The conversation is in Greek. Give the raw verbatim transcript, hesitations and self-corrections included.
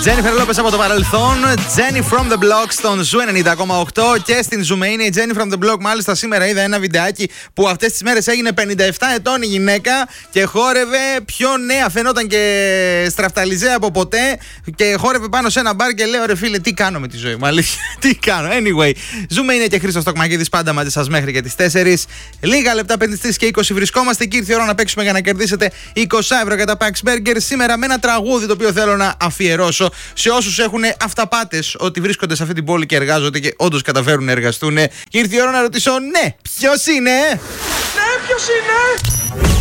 Jennifer Lopez από το παρελθόν. Jenny from the Block στον Ζου ενενήντα κόμμα οκτώ και στην Ζουμαΐνη. Η Jenny from the Block, μάλιστα σήμερα είδα ένα βιντεάκι που αυτές τις μέρες έγινε πενήντα επτά ετών η γυναίκα και χόρευε πιο νέα. Φαινόταν και στραφταλιζέ από ποτέ. Και χόρευε πάνω σε ένα μπαρ και λέω ρε φίλε, τι κάνω με τη ζωή μου. Αλήθεια, τι κάνω. Anyway, Ζουμαΐνη και Χρήστος Τοκμακίδης πάντα μαζί σας μέχρι και τις τέσσερις. Λίγα λεπτά, πέντε στις και είκοσι βρισκόμαστε και ήρθε η ώρα να παίξουμε για να κερδίσετε είκοσι ευρώ για τα Pax Burger. Σήμερα με ένα τραγούδι το οποίο θέλω να αφιερώσω σε όσους έχουν αυταπάτες ότι βρίσκονται σε αυτή την πόλη και εργάζονται και όντως καταφέρουν να εργαστούν. Και ήρθε η ώρα να ρωτήσω, ναι, ποιος είναι? Ναι, ποιος είναι?